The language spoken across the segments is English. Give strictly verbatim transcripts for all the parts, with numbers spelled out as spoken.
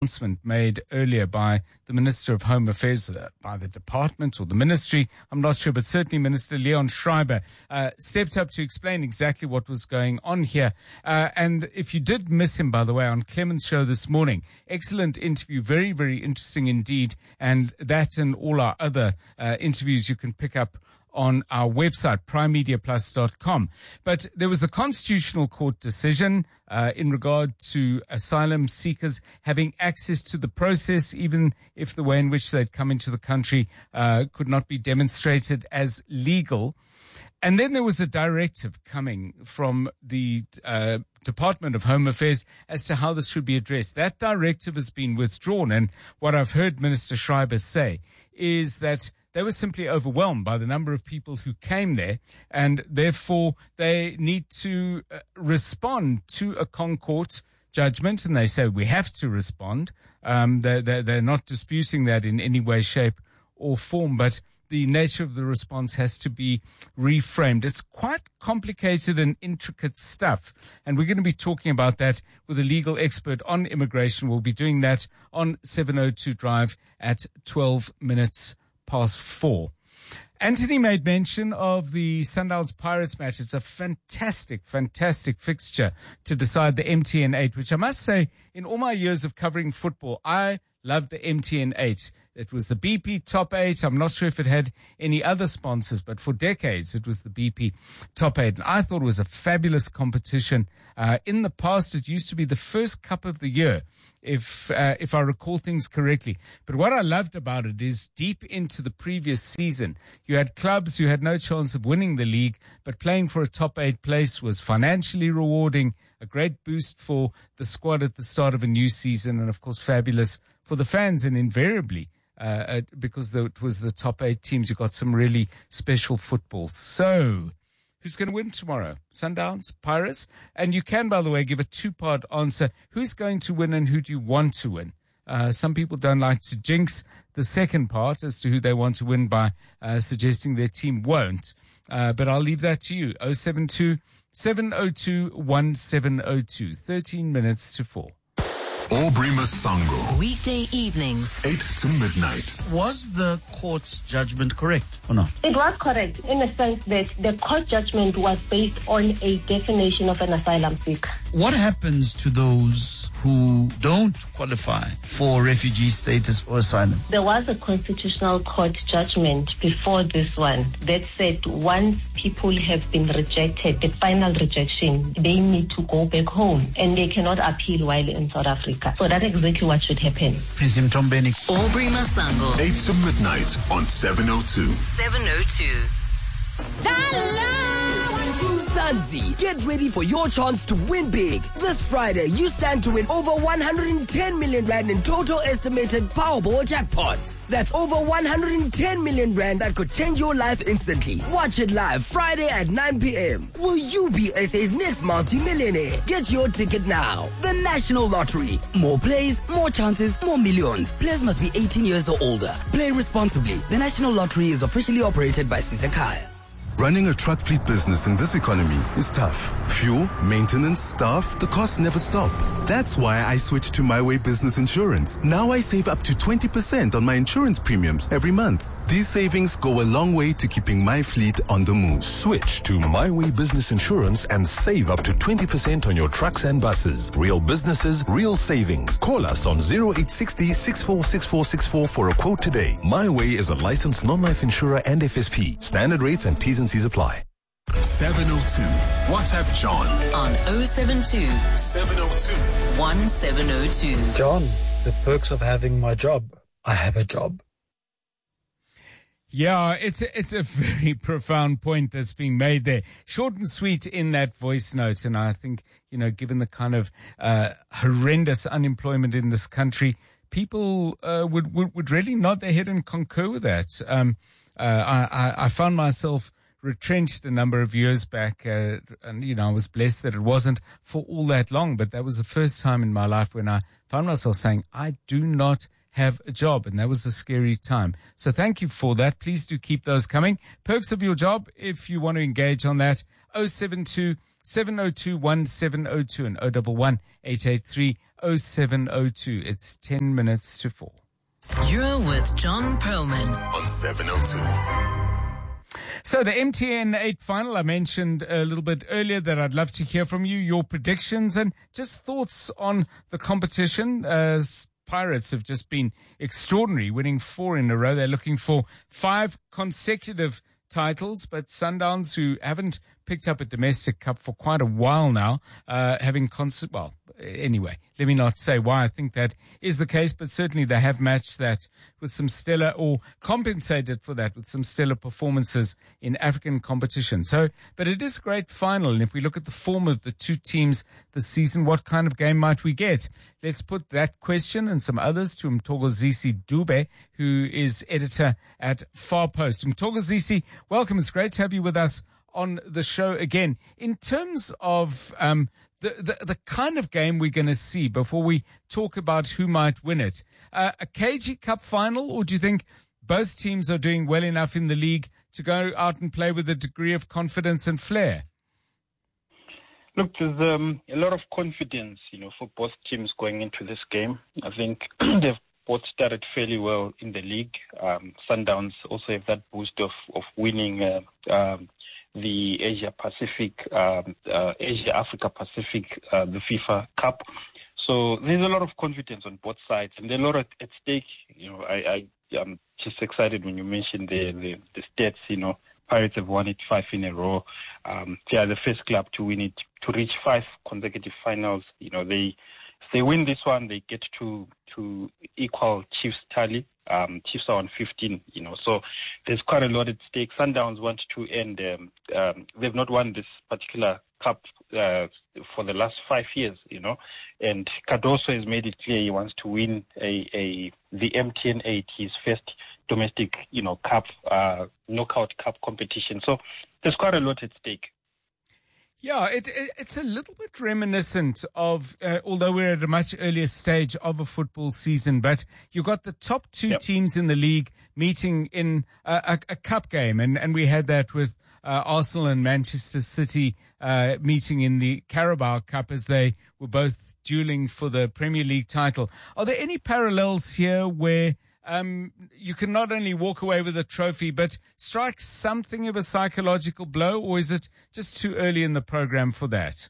announcement made earlier by the Minister of Home Affairs, uh, by the department or the ministry, I'm not sure, but certainly Minister Leon Schreiber uh, stepped up to explain exactly what was going on here. Uh, and if you did miss him, by the way, on Clement's show this morning, excellent interview, very, very interesting indeed. And that and all our other uh, interviews you can pick up on our website, prime media plus dot com. But there was the Constitutional Court decision uh, in regard to asylum seekers having access to the process, even if the way in which they'd come into the country uh, could not be demonstrated as legal. And then there was a directive coming from the uh, Department of Home Affairs as to how this should be addressed. That directive has been withdrawn. And what I've heard Minister Schreiber say is that they were simply overwhelmed by the number of people who came there, and therefore they need to uh, respond to a Concourt judgment, and they say we have to respond. Um, they're, they're, they're not disputing that in any way, shape, or form, but the nature of the response has to be reframed. It's quite complicated and intricate stuff, and we're going to be talking about that with a legal expert on immigration. We'll be doing that on seven oh two Drive at twelve minutes past four. Anthony made mention of the Sundowns Pirates match. It's a fantastic, fantastic fixture to decide the M T N eight, which I must say, in all my years of covering football, I loved the M T N eight. It was the B P Top eight. I'm not sure if it had any other sponsors, but for decades it was the B P Top eight. And I thought it was a fabulous competition. Uh, in the past, it used to be the first cup of the year, if uh, if I recall things correctly. But what I loved about it is deep into the previous season, you had clubs who had no chance of winning the league, but playing for a top eight place was financially rewarding, a great boost for the squad at the start of a new season, and of course fabulous for the fans. And invariably, uh, because the, it was the top eight teams, you got some really special football. So who's going to win tomorrow? Sundowns, Pirates? And you can, by the way, give a two-part answer. Who's going to win and who do you want to win? Uh, some people don't like to jinx the second part as to who they want to win by uh, suggesting their team won't. Uh, but I'll leave that to you. oh seven two, seven oh two, one seven oh two. thirteen minutes to four. Aubrey Masango. Weekday evenings, eight to midnight. Was the court's judgment correct or not? It was correct in the sense that the court judgment was based on a definition of an asylum seeker. What happens to those who don't qualify for refugee status or asylum? There was a constitutional court judgment before this one that said once people have been rejected, the final rejection, they need to go back home and they cannot appeal while in South Africa. So that's exactly what should happen. Prince Mtombeni. Aubrey Masango. eight to midnight on seven oh two. seven oh two. Mzansi, get ready for your chance to win big. This Friday, you stand to win over one hundred ten million rand in total estimated Powerball jackpots. That's over one hundred ten million rand that could change your life instantly. Watch it live Friday at nine p.m. Will you be S A's next multi-millionaire? Get your ticket now. The National Lottery. More plays, more chances, more millions. Players must be eighteen years or older. Play responsibly. The National Lottery is officially operated by Sisekaya. Running a truck fleet business in this economy is tough. Fuel, maintenance, staff, the costs never stop. That's why I switched to My Way Business Insurance. Now I save up to twenty percent on my insurance premiums every month. These savings go a long way to keeping my fleet on the move. Switch to My Way Business Insurance and save up to twenty percent on your trucks and buses. Real businesses, real savings. Call us on zero eight six zero, six four six four six four for a quote today. My Way is a licensed non-life insurer and F S P. Standard rates and T's and C's apply. seven oh two. WhatsApp John on oh seven two, seven oh two, one seven oh two. John, the perks of having my job. I have a job. Yeah, it's a, it's a very profound point that's being made there. Short and sweet in that voice note. And I think, you know, given the kind of uh, horrendous unemployment in this country, people uh, would, would would really nod their head and concur with that. Um, uh, I, I, I found myself retrenched a number of years back, uh, and, you know, I was blessed that it wasn't for all that long. But that was the first time in my life when I found myself saying, I do not have a job, and that was a scary time. So thank you for that. Please do keep those coming. Perks of your job, if you want to engage on that, oh seven two, seven oh two, one seven oh two and oh one one, eight eight three, oh seven oh two. It's ten minutes to four. You're with John Perlman on seven oh two. So the M T N eight final, I mentioned a little bit earlier that I'd love to hear from you, your predictions and just thoughts on the competition. Uh, Pirates have just been extraordinary, winning four in a row. They're looking for five consecutive titles, but Sundowns, who haven't picked up a domestic cup for quite a while now, uh, having constant, well, anyway, let me not say why I think that is the case, but certainly they have matched that with some stellar, or compensated for that with some stellar performances in African competition. So, but it is a great final. And if we look at the form of the two teams this season, what kind of game might we get? Let's put that question and some others to Mthokozisi Dube, who is editor at Far Post. Mthokozisi, welcome. It's great to have you with us on the show again. In terms of um, the, the the kind of game we're going to see before we talk about who might win it, uh, a K G Cup final, or do you think both teams are doing well enough in the league to go out and play with a degree of confidence and flair? Look, there's um, a lot of confidence, you know, for both teams going into this game. I think they've both started fairly well in the league. Um, Sundowns also have that boost of of winning Uh, um, the Asia Pacific, um, uh, Asia Africa Pacific, uh, the FIFA Cup. So there's a lot of confidence on both sides, and there's a lot at, at stake. You know, I, I I'm just excited when you mentioned the, the the stats. You know, Pirates have won it five in a row. Um, they are the first club to win it, to reach five consecutive finals. You know, they if they win this one, they get to to equal Chiefs tally. Um, Chiefs are on fifteen, you know, so there's quite a lot at stake. Sundowns want to end, um, um, they've not won this particular cup uh, for the last five years, you know, and Cardoso has made it clear he wants to win a, a the M T N eight, his first domestic, you know, cup, uh, knockout cup competition. So there's quite a lot at stake. Yeah, it, it, it's a little bit reminiscent of, uh, although we're at a much earlier stage of a football season, but you've got the top two yep. teams in the league meeting in a, a, a cup game. And, and we had that with uh, Arsenal and Manchester City uh, meeting in the Carabao Cup as they were both dueling for the Premier League title. Are there any parallels here where Um, you can not only walk away with a trophy, but strike something of a psychological blow, or is it just too early in the program for that?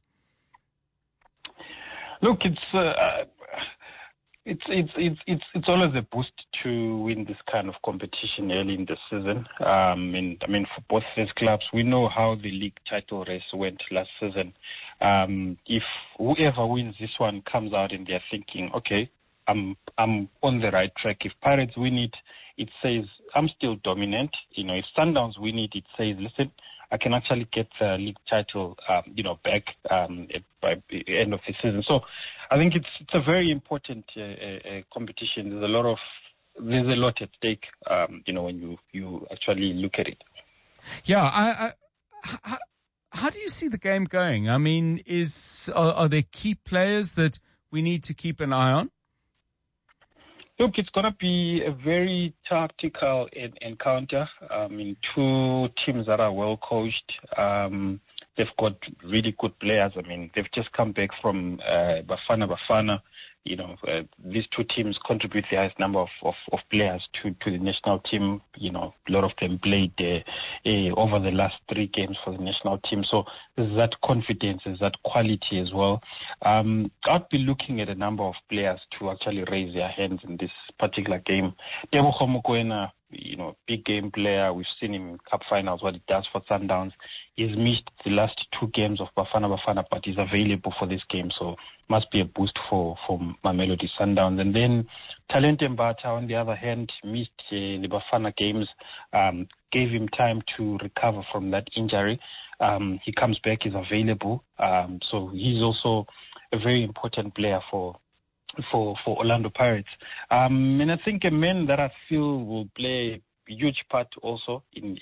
Look, it's uh, it's it's it's it's it's always a boost to win this kind of competition early in the season. Um, and I mean, for both these clubs, we know how the league title race went last season. Um, if whoever wins this one comes out and they're thinking, okay, I'm I'm on the right track. If Pirates win it, it says I'm still dominant. You know, if Sundowns win it, it says, listen, I can actually get the league title, um, you know, back um, by the end of the season. So I think it's it's a very important uh, uh, competition. There's a lot of there's a lot at stake. Um, you know, when you, you actually look at it. Yeah, I. I how, how do you see the game going? I mean, is are, are there key players that we need to keep an eye on? Look, it's going to be a very tactical encounter. I mean, two teams that are well coached. Um, they've got really good players. I mean, they've just come back from uh, Bafana Bafana. You know, uh, these two teams contribute the highest number of, of, of players to, to the national team. You know, a lot of them played uh, uh, over the last three games for the national team. So there's that confidence, there's that quality as well. Um, I'd be looking at a number of players to actually raise their hands in this particular game. Tebogo Mokoena, you know, big game player. We've seen him in cup finals, what he does for Sundowns. He's missed the last two games of Bafana Bafana, but he's available for this game. So must be a boost for, for Mamelodi Sundowns. And then Talente Mbata, on the other hand, missed uh, the Bafana games, um, gave him time to recover from that injury. Um, he comes back, he's available. Um, so he's also a very important player for for for Orlando Pirates. Um, and I think a man that I feel will play a huge part also in, in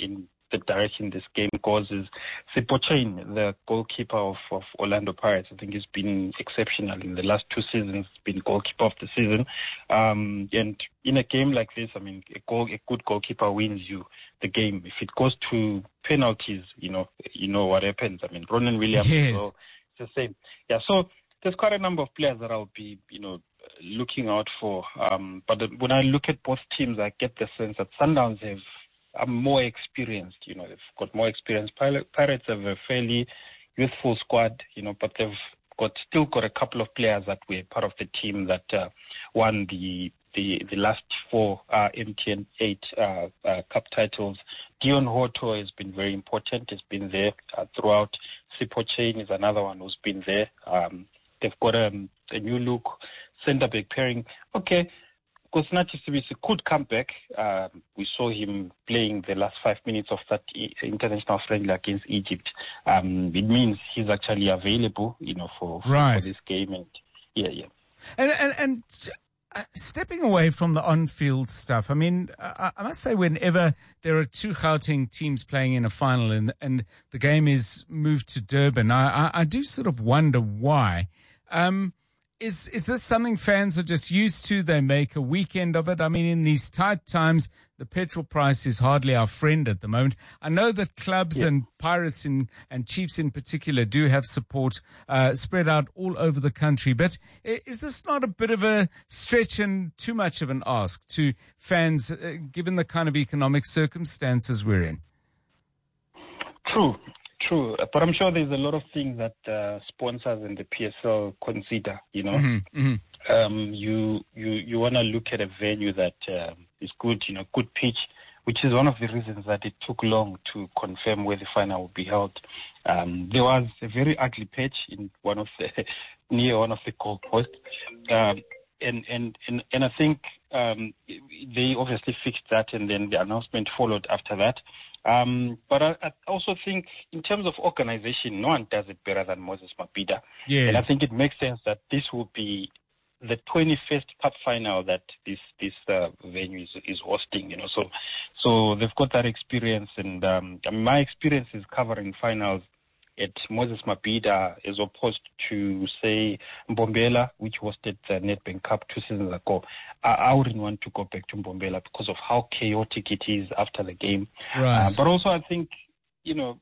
the direction this game goes is Sipho Chain, the goalkeeper of, of Orlando Pirates. I think he's been exceptional in the last two seasons. He's been goalkeeper of the season. Um, and in a game like this, I mean, a, goal, a good goalkeeper wins you the game. If it goes to penalties, you know, you know what happens. I mean, Ronan Williams, yes. well, it's the same. Yeah, so there's quite a number of players that I'll be, you know, looking out for. Um, but when I look at both teams, I get the sense that Sundowns have are more experienced. You know, they've got more experience. Pirates have a fairly youthful squad, you know, but they've got still got a couple of players that were part of the team that uh, won the the the last four uh, M T N eight uh, uh, cup titles. Dion Hoto has been very important. He's been there uh, throughout. Sipho Chain is another one who's been there. Um, they've got um, a new look centre back pairing. Okay, Nkosinathi Sibisi could come back. Um, we saw him playing the last five minutes of that e- international friendly against Egypt. Um, it means he's actually available, you know, for, for, right. for this game. And yeah, yeah. And and, and uh, stepping away from the on-field stuff, I mean, I, I must say, whenever there are two Gauteng teams playing in a final and and the game is moved to Durban, I I, I do sort of wonder why. Um, Is is this something fans are just used to? They make a weekend of it. I mean, in these tight times, the petrol price is hardly our friend at the moment. I know that clubs yeah. and Pirates in, and Chiefs in particular do have support uh, spread out all over the country. But is this not a bit of a stretch and too much of an ask to fans, uh, given the kind of economic circumstances we're in? True. True, but I'm sure there's a lot of things that uh, sponsors and the P S L consider. You know, mm-hmm, mm-hmm. Um, you you you want to look at a venue that uh, is good, you know, good pitch, which is one of the reasons that it took long to confirm where the final will be held. Um, there was a very ugly pitch in one of the near one of the goalposts, um, and and and and I think um, they obviously fixed that, and then the announcement followed after that. Um, but I, I also think in terms of organization, no one does it better than Moses Mabhida. Yes. And I think it makes sense that this will be the twenty-first cup final that this this uh, venue is, is hosting, you know. So so they've got that experience, and um, I mean, my experience is covering finals at Moses Mabhida as opposed to, say, Mbombela, which hosted the Nedbank Cup two seasons ago. I, I wouldn't want to go back to Mbombela because of how chaotic it is after the game. Right. Uh, but also I think, you know,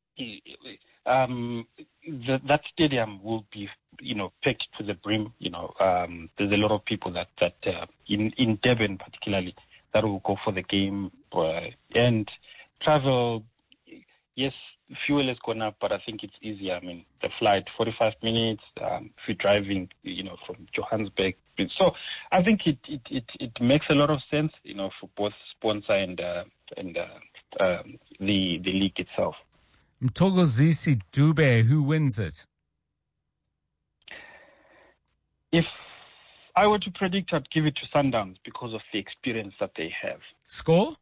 um, the, that stadium will be, you know, packed to the brim. You know, um, there's a lot of people that, that uh, in, in Durban particularly, that will go for the game. Uh, and travel, yes, fuel has gone up, but I think it's easier. I mean, the flight, forty-five minutes, um, if you're driving, you know, from Johannesburg. So I think it, it, it, it makes a lot of sense, you know, for both sponsor and, uh, and uh, um, the, the league itself. Mthokozisi Dube, who wins it? If I were to predict, I'd give it to Sundowns because of the experience that they have. Score?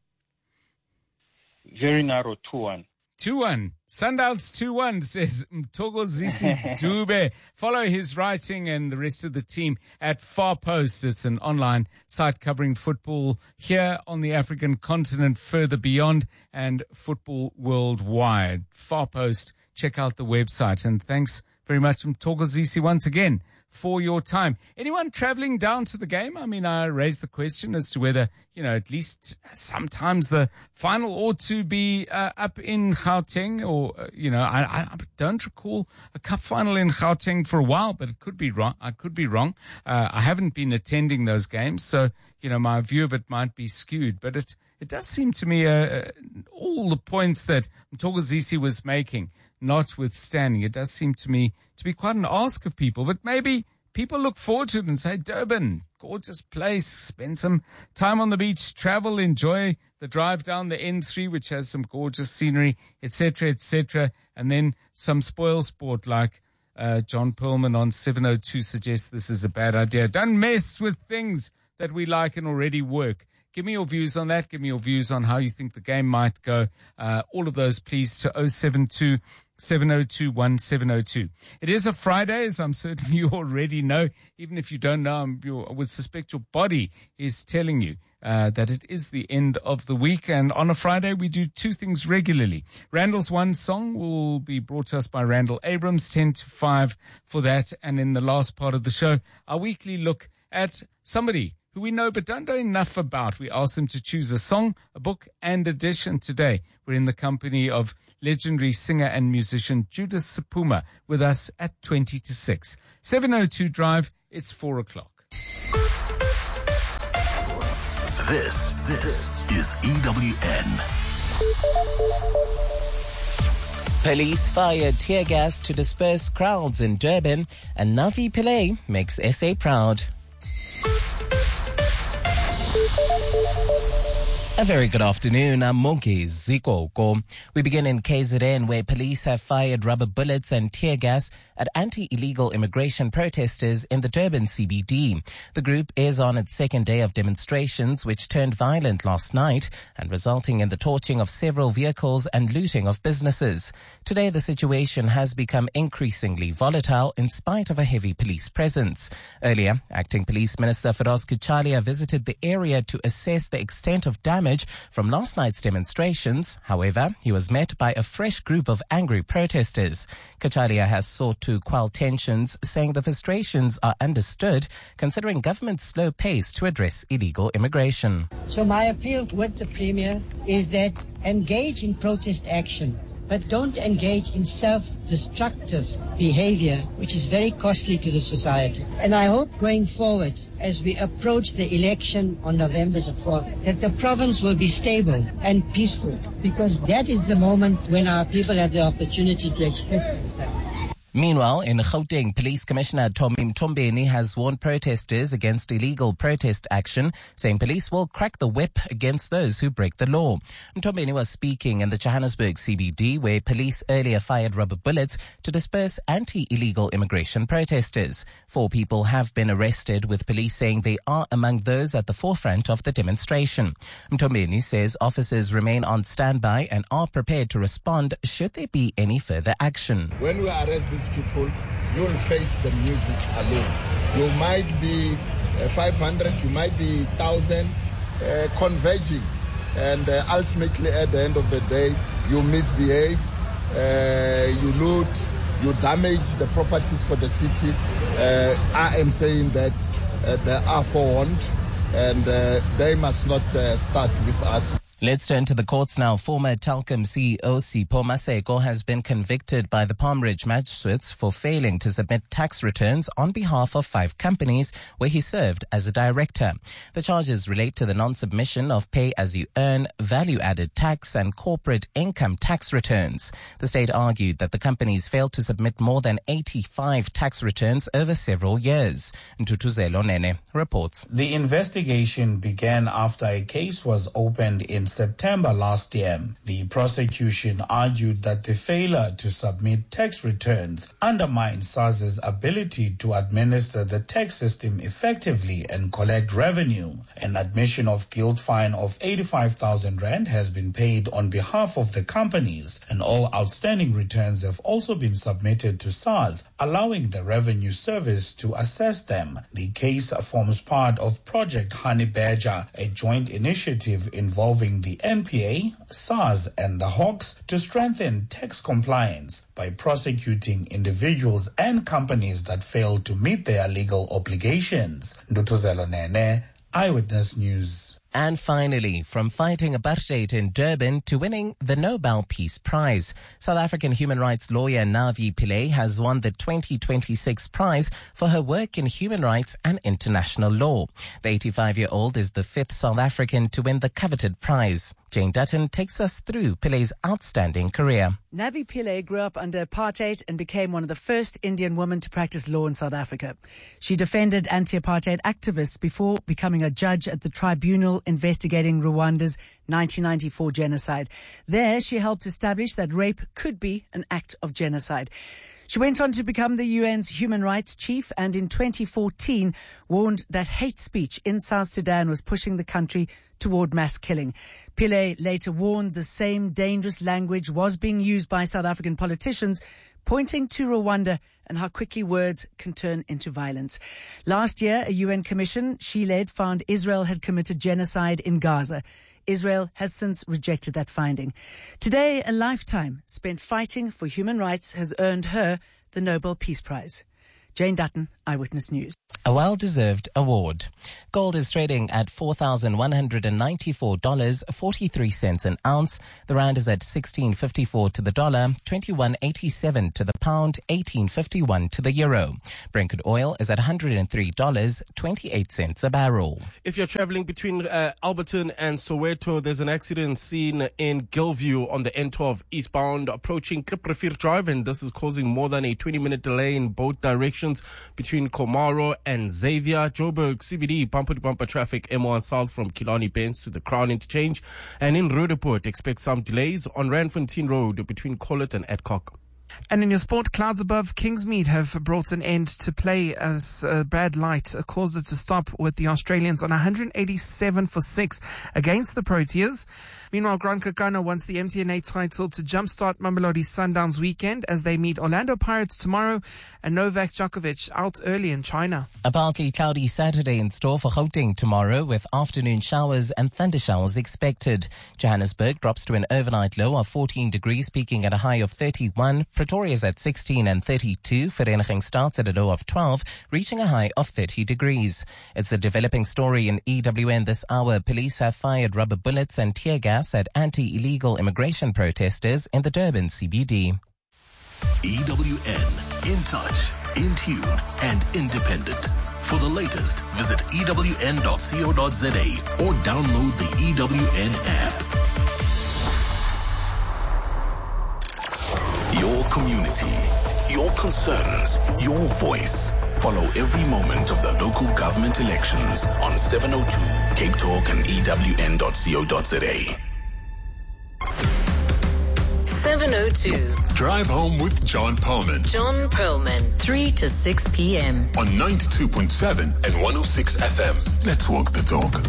Very narrow, two one. two one. Sundowns two one, says Mthokozisi Dube. Follow his writing and the rest of the team at Far Post. It's an online site covering football here on the African continent, further beyond, and football worldwide. Far Post, check out the website. And thanks very much, Mthokozisi, once again for your time. Anyone traveling down to the game? I mean, I raised the question as to whether, you know, at least sometimes the final ought to be uh, up in Gauteng, or, uh, you know, I, I don't recall a cup final in Gauteng for a while, but it could be wrong. I could be wrong. Uh, I haven't been attending those games, so, you know, my view of it might be skewed, but it, it does seem to me, uh, all the points that Mthokozisi was making, notwithstanding, it does seem to me to be quite an ask of people. But maybe people look forward to it and say, Durban, gorgeous place, spend some time on the beach, travel, enjoy the drive down the N three, which has some gorgeous scenery, et cetera, et cetera. And then some spoil sport like uh, John Perlman on seven oh two suggests this is a bad idea. Don't mess with things that we like and already work. Give me your views on that. Give me your views on how you think the game might go. Uh, all of those, please, to oh seven two, seven oh two, one seven oh two. It is a Friday, as I'm certain you already know. Even if you don't know, I would suspect your body is telling you uh, that it is the end of the week. And on a Friday, we do two things regularly. Randall's One Song will be brought to us by Randall Abrams, ten to five for that. And in the last part of the show, our weekly look at somebody who we know but don't know enough about. We ask them to choose a song, a book, and a dish. And today, we're in the company of legendary singer and musician Judas Sephuma with us at twenty to six. seven oh two Drive, it's four o'clock. This, this is E W N. Police fired tear gas to disperse crowds in Durban, and Navi Pillay makes S A proud. A very good afternoon. I'm Monkey Zikoko. We begin in K Z N, where police have fired rubber bullets and tear gas at anti-illegal immigration protesters in the Durban C B D. The group is on its second day of demonstrations, which turned violent last night and resulting in the torching of several vehicles and looting of businesses. Today, the situation has become increasingly volatile in spite of a heavy police presence. Earlier, Acting Police Minister Feroz Kachalia visited the area to assess the extent of damage from last night's demonstrations. However, he was met by a fresh group of angry protesters. Kachalia has sought to quell tensions, saying the frustrations are understood considering government's slow pace to address illegal immigration. So my appeal with the Premier is that engage in protest action, but don't engage in self-destructive behavior, which is very costly to the society. And I hope going forward, as we approach the election on November the fourth, that the province will be stable and peaceful, because that is the moment when our people have the opportunity to express themselves. Meanwhile, in Gauteng, Police Commissioner Tommy Mtombeni has warned protesters against illegal protest action, saying police will crack the whip against those who break the law. Mtombeni was speaking in the Johannesburg C B D, where police earlier fired rubber bullets to disperse anti-illegal immigration protesters. Four people have been arrested, with police saying they are among those at the forefront of the demonstration. Mtombeni says officers remain on standby and are prepared to respond should there be any further action. When we arrest these people, you will face the music alone. You might be uh, five hundred, you might be one thousand, uh, converging. And uh, ultimately, at the end of the day, you misbehave, uh, you loot, you damage the properties for the city. Uh, I am saying that uh, they are forewarned, and uh, they must not uh, start with us. Let's turn to the courts now. Former Telkom C E O Sipho Maseko has been convicted by the Palm Ridge magistrates for failing to submit tax returns on behalf of five companies where he served as a director. The charges relate to the non-submission of pay-as-you-earn, value-added tax and corporate income tax returns. The state argued that the companies failed to submit more than eighty-five tax returns over several years. Ntutuzelo Nene reports. The investigation began after a case was opened in September last year. The prosecution argued that the failure to submit tax returns undermines SARS's ability to administer the tax system effectively and collect revenue. An admission of guilt fine of eighty-five thousand rand has been paid on behalf of the companies, and all outstanding returns have also been submitted to SARS, allowing the Revenue Service to assess them. The case forms part of Project Honey Badger, a joint initiative involving the N P A, SARS and the Hawks to strengthen tax compliance by prosecuting individuals and companies that fail to meet their legal obligations. Ndutuzelo Nene, Eyewitness News. And finally, from fighting apartheid in Durban to winning the Nobel Peace Prize, South African human rights lawyer Navi Pillay has won the twenty twenty-six prize for her work in human rights and international law. The eighty-five-year-old is the fifth South African to win the coveted prize. Jane Dutton takes us through Pillay's outstanding career. Navi Pillay grew up under apartheid and became one of the first Indian women to practice law in South Africa. She defended anti-apartheid activists before becoming a judge at the tribunal investigating Rwanda's nineteen ninety-four genocide. There, she helped establish that rape could be an act of genocide. She went on to become the U N's human rights chief, and in twenty fourteen warned that hate speech in South Sudan was pushing the country toward mass killing. Pillay later warned the same dangerous language was being used by South African politicians, pointing to Rwanda and how quickly words can turn into violence. Last year, a U N commission she led found Israel had committed genocide in Gaza. Israel has since rejected that finding. Today, a lifetime spent fighting for human rights has earned her the Nobel Peace Prize. Jane Dutton, Eyewitness News. A well-deserved award. Gold is trading at four thousand one hundred ninety-four dollars and forty-three cents an ounce. The rand is at sixteen fifty-four to the dollar, twenty-one eighty-seven to the pound, eighteen fifty-one to the euro. Brent crude oil is at one hundred three dollars and twenty-eight cents a barrel. If you're traveling between uh, Alberton and Soweto, there's an accident seen in Gilview on the N twelve eastbound approaching Kliprefir Drive, and this is causing more than a twenty-minute delay in both directions between Komaro and Xavier. Joburg C B D bumper-to-bumper traffic M one south from Killarney Benz to the Crown interchange, and in Roodepoort expect some delays on Randfontein Road between Collet and Adcock. And in your sport, clouds above Kingsmead have brought an end to play as uh, bad light caused it to stop with the Australians on one hundred eighty-seven for six against the Proteas. Meanwhile, Grant Kakana wants the M T N A title to jumpstart Mamelodi Sundowns weekend as they meet Orlando Pirates tomorrow, and Novak Djokovic out early in China. A partly cloudy Saturday in store for Gauteng tomorrow, with afternoon showers and thunder showers expected. Johannesburg drops to an overnight low of fourteen degrees, peaking at a high of thirty-one. Pretoria's at sixteen and thirty-two. Vereniging starts at a low of twelve, reaching a high of thirty degrees. It's a developing story in E W N this hour. Police have fired rubber bullets and tear gas at anti-illegal immigration protesters in the Durban C B D. E W N, in touch, in tune, and independent. For the latest, visit E W N dot co dot za or download the E W N app. Your community, your concerns, your voice. Follow every moment of the local government elections on seven oh two Cape Talk and E W N dot co dot za. seven oh two. Drive home with John Perlman. John Perlman, three to six p.m. on ninety-two point seven and one oh six F M. Let's walk the talk.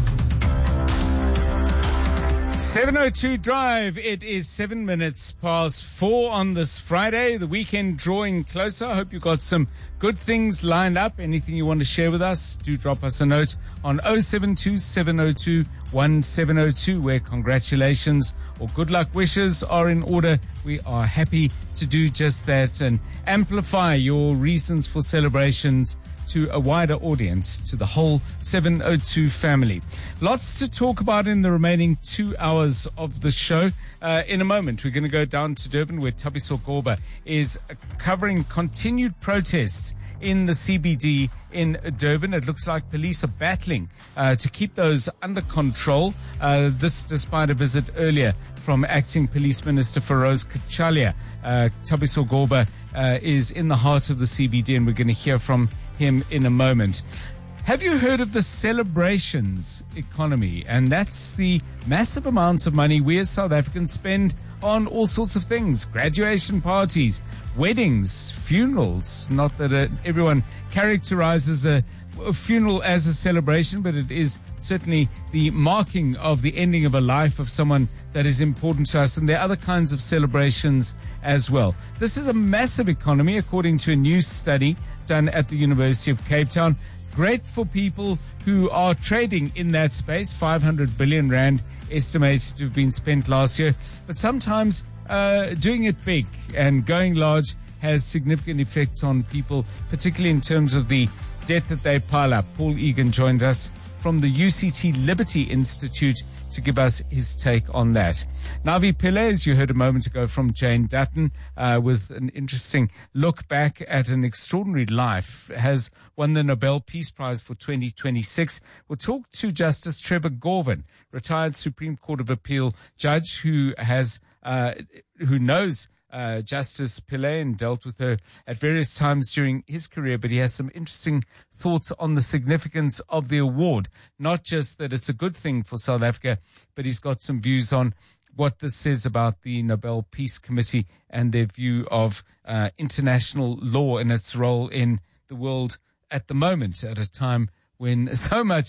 seven oh two Drive. It is seven minutes past four on this Friday. The weekend drawing closer. I hope you got some good things lined up. Anything you want to share with us, do drop us a note on oh seven two, seven oh two, one seven oh two, where congratulations or good luck wishes are in order. We are happy to do just that and amplify your reasons for celebrations to a wider audience, to the whole seven oh two family. Lots to talk about in the remaining two hours of the show. Uh, in a moment, we're going to go down to Durban, where Thabiso Gorba is covering continued protests in the C B D in Durban. It looks like police are battling uh, to keep those under control. Uh, this despite a visit earlier from Acting Police Minister Feroz Kachalia. Uh, Thabiso Gorba uh, is in the heart of the C B D, and we're going to hear from him in a moment. Have you heard of the celebrations economy? And that's the massive amounts of money we as South Africans spend on all sorts of things. Graduation parties, weddings, funerals. Not that uh, everyone characterizes a, a funeral as a celebration, but it is certainly the marking of the ending of a life of someone that is important to us. And there are other kinds of celebrations as well. This is a massive economy, according to a new study done at the University of Cape Town. Great for people who are trading in that space. five hundred billion rand estimated to have been spent last year. But sometimes uh, doing it big and going large has significant effects on people, particularly in terms of the debt that they pile up. Paul Egan joins us from the U C T Liberty Institute to give us his take on that. Navi Pillay, as you heard a moment ago from Jane Dutton, uh, with an interesting look back at an extraordinary life, has won the Nobel Peace Prize for twenty twenty-six. We'll talk to Justice Trevor Gorvin, retired Supreme Court of Appeal judge who has, uh, who knows Uh, Justice Pillay and dealt with her at various times during his career, but he has some interesting thoughts on the significance of the award. Not just that it's a good thing for South Africa, but he's got some views on what this says about the Nobel Peace Committee and their view of uh, international law and its role in the world at the moment, at a time when so much of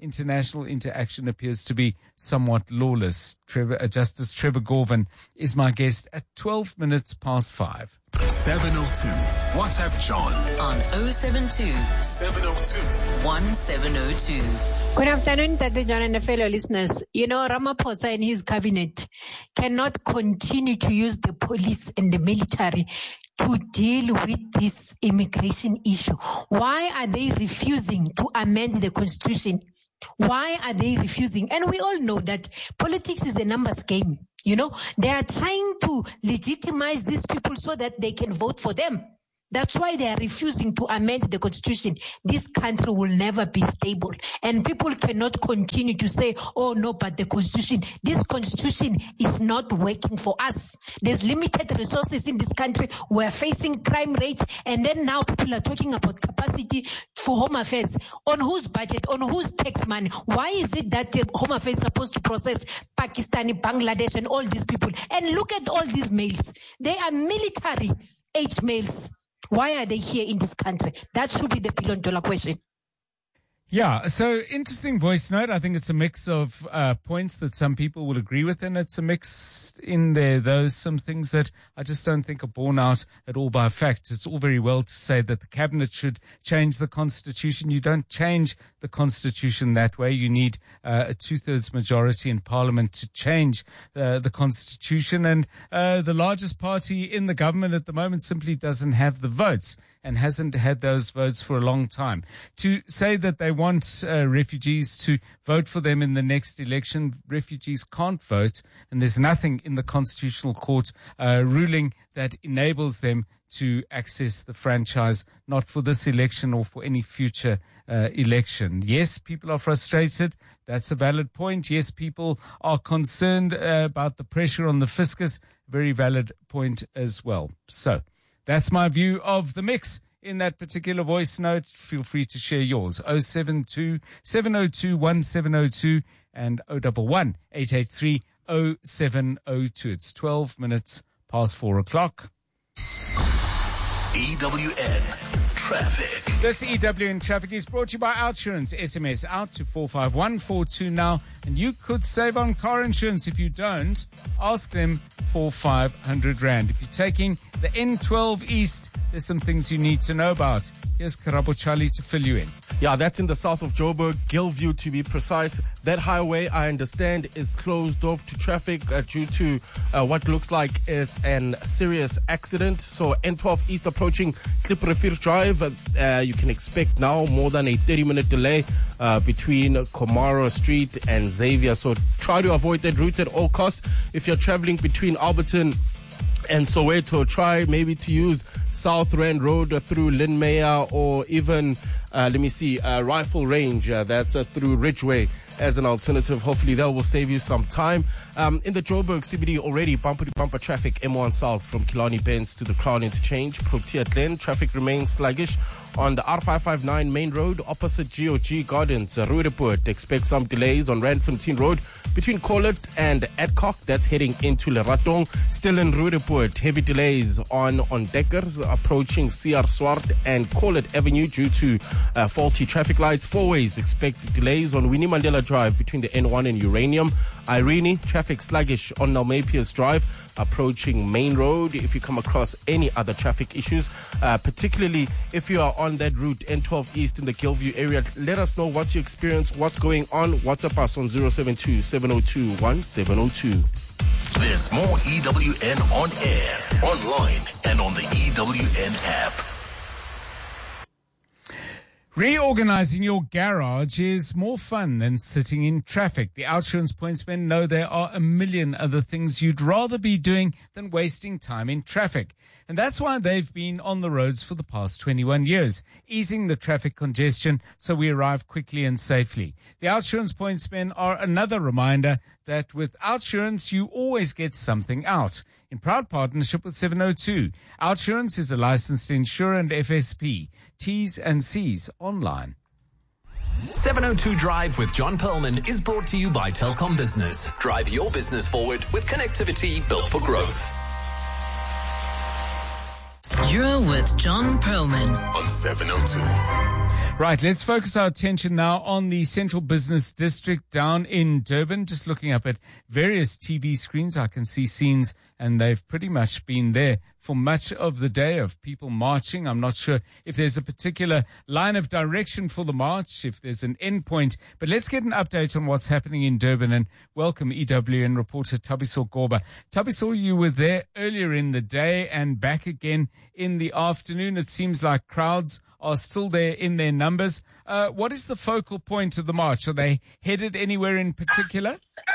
international interaction appears to be somewhat lawless. Trevor, uh, Justice Trevor Gorvin is my guest at twelve minutes past five. seven oh two. WhatsApp John on oh seven two, seven oh two, one seven oh two. Good afternoon, Tata John and fellow listeners. You know, Ramaphosa and his cabinet cannot continue to use the police and the military to deal with this immigration issue. Why are they refusing to amend the constitution? Why are they refusing? And we all know that politics is a numbers game. You know, they are trying to legitimize these people so that they can vote for them. That's why they are refusing to amend the constitution. This country will never be stable. And people cannot continue to say, oh no, but the constitution, this constitution is not working for us. There's limited resources in this country. We're facing crime rates. And then now people are talking about capacity for Home Affairs. On whose budget? On whose tax money? Why is it that the Home Affairs is supposed to process Pakistani, Bangladesh, and all these people? And look at all these males. They are military age males. Why are they here in this country? That should be the billion dollar question. Yeah, so interesting voice note. I think it's a mix of uh, points that some people will agree with, and it's a mix in there, those some things that I just don't think are borne out at all by fact. It's all very well to say that the cabinet should change the constitution. You don't change the constitution that way. You need uh, a two-thirds majority in parliament to change uh, the constitution, and uh, the largest party in the government at the moment simply doesn't have the votes and hasn't had those votes for a long time. To say that they want uh, refugees to vote for them in the next election, refugees can't vote, and there's nothing in the Constitutional Court uh, ruling that enables them to access the franchise, not for this election or for any future uh, election. Yes, people are frustrated. That's a valid point. Yes, people are concerned uh, about the pressure on the fiscus. Very valid point as well. So that's my view of the mix in that particular voice note. Feel free to share yours. oh seven two, seven oh two, one seven oh two and oh one one, eight eight three, oh seven oh two. It's twelve minutes past four o'clock. E W N Traffic. This E W N Traffic is brought to you by Outsurance. S M S out to four five one four two now, and you could save on car insurance. If you don't, ask them for five hundred rand. If you're taking the N twelve East, there's some things you need to know about. Here's Karabo Charlie to fill you in. Yeah, that's in the south of Joburg, Gilview to be precise. That highway, I understand, is closed off to traffic uh, due to uh, what looks like it's an serious accident. So N twelve East approaching Kliprefir Drive, uh, you can expect now more than a thirty minute delay uh, between Komaro Street and Xavier. So try to avoid that route at all costs. If you're traveling between Alberton and Soweto, try maybe to use South Rand Road through Lynmeyer, or even, uh, let me see, uh, Rifle Range, uh, that's uh, through Ridgeway as an alternative. Hopefully that will save you some time. Um, in the Joburg C B D already, bumper-to-bumper traffic, M one South from Killarney Benz to the Crown Interchange. Protea Glen, traffic remains sluggish on the R five five nine main road opposite G O G Gardens. Uh, Roodepoort, expect some delays on Randfontein Road between Colet and Adcock. That's heading into Leratong. Still in Roodepoort, heavy delays on on Deckers approaching C R Swart and Colet Avenue due to uh, faulty traffic lights. Four ways, expect delays on Winnie Mandela Drive between the N one and Uranium. Irene, traffic sluggish on Nalmapiers Drive approaching Main Road. If you come across any other traffic issues, uh, particularly if you are on that route, N twelve East in the Gilview area, let us know what's your experience, what's going on. WhatsApp us on zero seven two, seven oh two, one seven oh two. There's more E W N on air, online, and on the E W N app. Reorganizing your garage is more fun than sitting in traffic. The Outsurance Pointsmen know there are a million other things you'd rather be doing than wasting time in traffic. And that's why they've been on the roads for the past twenty-one years, easing the traffic congestion so we arrive quickly and safely. The Outsurance Pointsmen are another reminder that with Outsurance, you always get something out. In proud partnership with seven oh two, Outsurance is a licensed insurer and F S P. T's and C's online. seven oh two Drive with John Perlman is brought to you by Telkom Business. Drive your business forward with connectivity built for growth. You're with John Perlman on seven oh two. Right, let's focus our attention now on the Central Business District down in Durban. Just looking up at various T V screens, I can see scenes, and they've pretty much been there for much of the day of people marching. I'm not sure if there's a particular line of direction for the march, if there's an end point, but let's get an update on what's happening in Durban and welcome E W N reporter Thabiso Goba. Thabiso, you were there earlier in the day and back again in the afternoon. It seems like crowds are still there in their numbers. Uh, what is the focal point of the march? Are they headed anywhere in particular?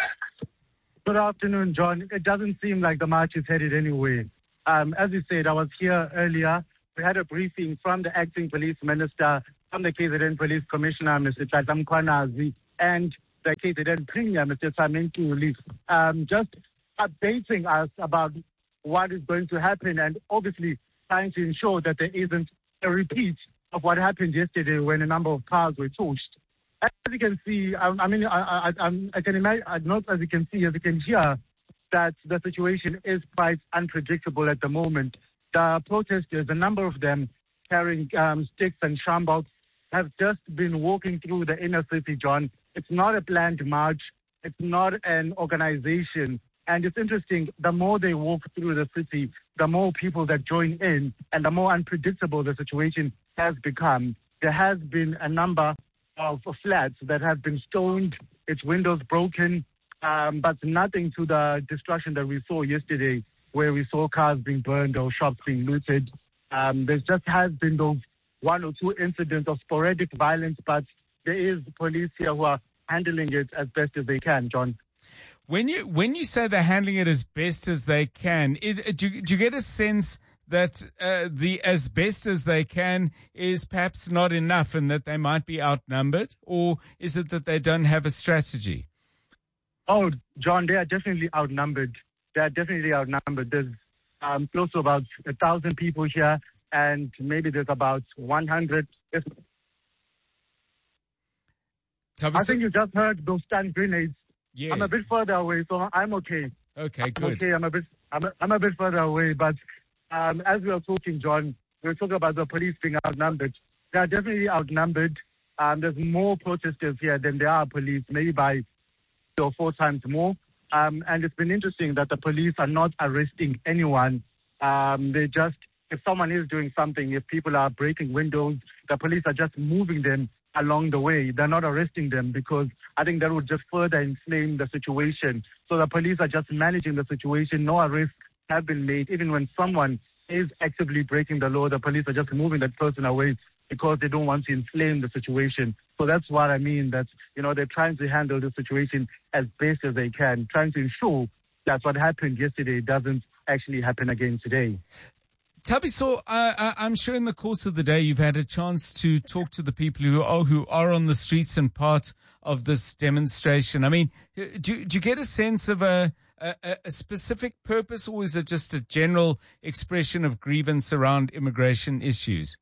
Good afternoon, John. It doesn't seem like the march is headed anywhere. Um, as you said, I was here earlier. We had a briefing from the acting police minister, from the K Z N police commissioner, Mister Tlatlama Mkhwanazi, and the K Z N premier, Mister Tshami Ntuli, um, just updating us about what is going to happen and obviously trying to ensure that there isn't a repeat of what happened yesterday when a number of cars were torched. As you can see, I, I mean, I, I, I can imagine, not as you can see, as you can hear, that the situation is quite unpredictable at the moment. The protesters, a number of them carrying um, sticks and shambles, have just been walking through the inner city, John. It's not a planned march. It's not an organization. And it's interesting, the more they walk through the city, the more people that join in and the more unpredictable the situation has become. There has been a number of flats that have been stoned, its windows broken, um, but nothing to the destruction that we saw yesterday, where we saw cars being burned or shops being looted. Um, there just has been those one or two incidents of sporadic violence, but there is police here who are handling it as best as they can, John. When you when you say they're handling it as best as they can, it, do, do you get a sense that uh, the as best as they can is perhaps not enough and that they might be outnumbered? Or is it that they don't have a strategy? Oh, John, they are definitely outnumbered. They are definitely outnumbered. There's um, close to about a thousand people here, and maybe there's about one hundred. If, I think you just heard those stun grenades. Yeah. I'm a bit further away, so I'm okay. Okay, I'm good. Okay, I'm a bit, I'm a, I'm a bit further away, but um, as we were talking, John, we were talking about the police being outnumbered. They are definitely outnumbered. Um, there's more protesters here than there are police, maybe by three or four times more. Um, and it's been interesting that the police are not arresting anyone. Um, they just, if someone is doing something, if people are breaking windows, the police are just moving them along the way. They're not arresting them because I think that would just further inflame the situation. So the police are just managing the situation. No arrests have been made. Even when someone is actively breaking the law, the police are just moving that person away because they don't want to inflame the situation. So that's what I mean, that, you know, they're trying to handle the situation as best as they can, trying to ensure that what happened yesterday doesn't actually happen again today. Thabiso, uh, I'm sure in the course of the day you've had a chance to talk to the people who are who are on the streets and part of this demonstration. I mean, do, do you get a sense of a, a, a specific purpose, or is it just a general expression of grievance around immigration issues?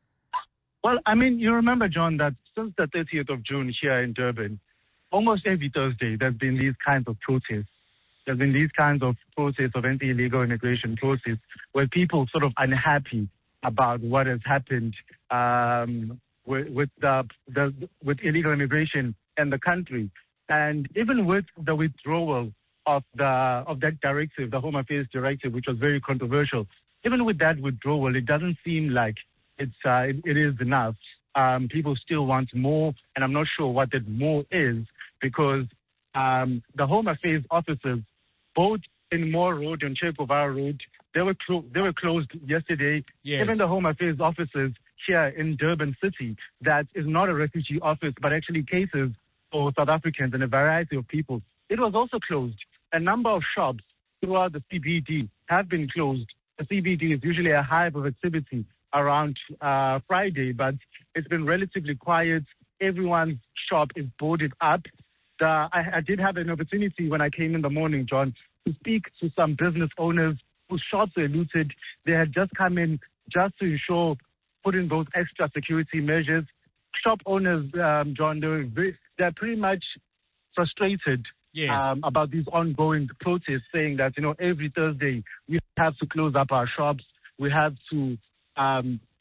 Well, I mean, you remember, John, that since the thirtieth of June here in Durban, almost every Thursday there's been these kinds of protests. There's been these kinds of protests of anti-illegal immigration protests where people sort of unhappy about what has happened um, with with, the, the, with illegal immigration in the country. And even with the withdrawal of the of that directive, the Home Affairs Directive, which was very controversial, even with that withdrawal, it doesn't seem like it's uh, it, it is enough. Um, people still want more, and I'm not sure what that more is, because um, the Home Affairs offices, both in Moore Road and Che Guevara Road, they were clo- they were closed yesterday. Yes. Even the Home Affairs offices here in Durban City, that is not a refugee office, but actually cases for South Africans and a variety of people, it was also closed. A number of shops throughout the C B D have been closed. The C B D is usually a hive of activity around uh, Friday, but it's been relatively quiet. Everyone's shop is boarded up. The, I, I did have an opportunity when I came in the morning, John, to speak to some business owners whose shops were looted. They had just come in just to ensure, put in those extra security measures. Shop owners, um, John, they're, very, they're pretty much frustrated yes. um, about these ongoing protests, saying that, you know, every Thursday we have to close up our shops. We have to um,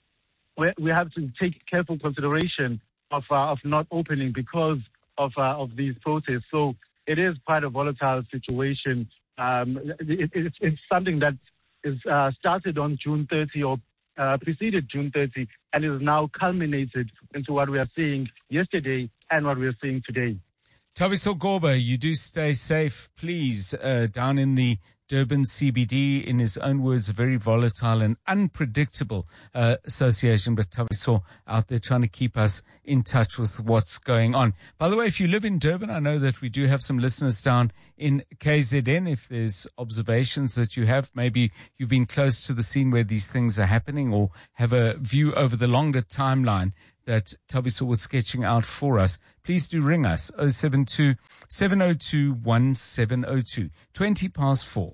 we, we have to take careful consideration of uh, of not opening because of uh, of these protests. So it is quite a volatile situation. Um, it, it, it's something that is uh, started on June thirtieth or uh, preceded June thirtieth and is now culminated into what we are seeing yesterday and what we are seeing today. Thabiso Goba, you do stay safe, please, uh, down in the Durban C B D. In his own words, a very volatile and unpredictable uh, association. But Thabiso out there trying to keep us in touch with what's going on. By the way, if you live in Durban, I know that we do have some listeners down in K Z N. If there's observations that you have, maybe you've been close to the scene where these things are happening or have a view over the longer timeline that Thabiso was sketching out for us, please do ring us, oh seven two, seven oh two, one seven oh two, twenty past four.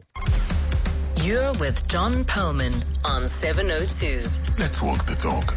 You're with John Perlman on seven oh two. Let's walk the talk.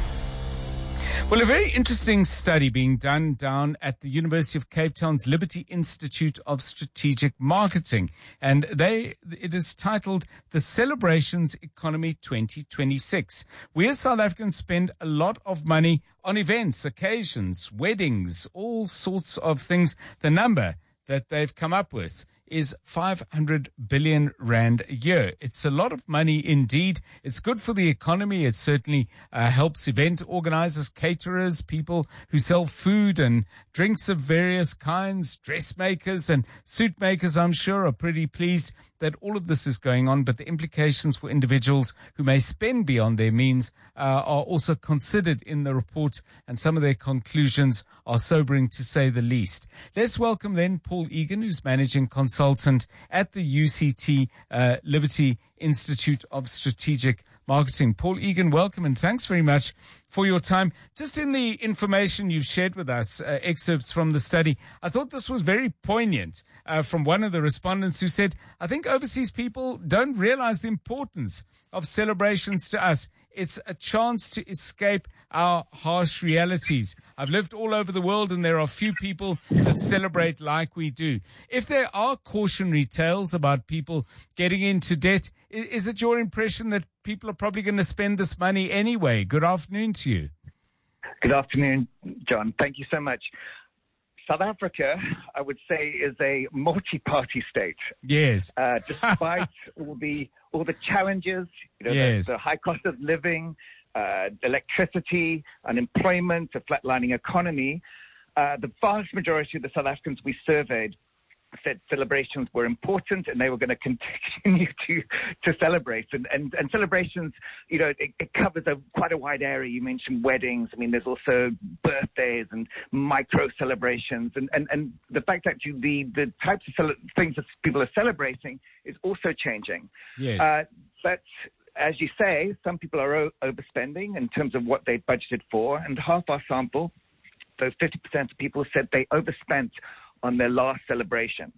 Well, a very interesting study being done down at the University of Cape Town's Liberty Institute of Strategic Marketing. And they, it is titled The Celebrations Economy twenty twenty-six. We as South Africans spend a lot of money on events, occasions, weddings, all sorts of things. The number that they've come up with is five hundred billion rand a year. It's a lot of money indeed. It's good for the economy. It certainly uh, helps event organizers, caterers, people who sell food and drinks of various kinds, dressmakers and suit makers, I'm sure, are pretty pleased that all of this is going on, but the implications for individuals who may spend beyond their means uh, are also considered in the report, and some of their conclusions are sobering to say the least. Let's welcome then Paul Egan, who's managing consultant at the U C T uh, Liberty Institute of Strategic Marketing. Paul Egan, welcome and thanks very much for your time. Just in the information you've shared with us, uh, excerpts from the study, I thought this was very poignant uh, from one of the respondents who said, I think overseas people don't realize the importance of celebrations to us. It's a chance to escape our harsh realities. I've lived all over the world and there are few people that celebrate like we do. If there are cautionary tales about people getting into debt, is it your impression that people are probably going to spend this money anyway? Good afternoon to you. Good afternoon, John. Thank you so much. South Africa, I would say, is a multi-party state. Yes. Uh, despite all the all the challenges, you know, yes. the, the high cost of living, uh, electricity, unemployment, a flatlining economy, uh, the vast majority of the South Africans we surveyed said celebrations were important and they were going to continue to to celebrate. And, and, and celebrations, you know, it, it covers a, quite a wide area. You mentioned weddings. I mean, there's also birthdays and micro celebrations. And, and, and the fact that you, the, the types of cele- things that people are celebrating is also changing. Yes. Uh, but as you say, some people are o- overspending in terms of what they budgeted for. And half our sample, so fifty percent of people said they overspent on their last celebration.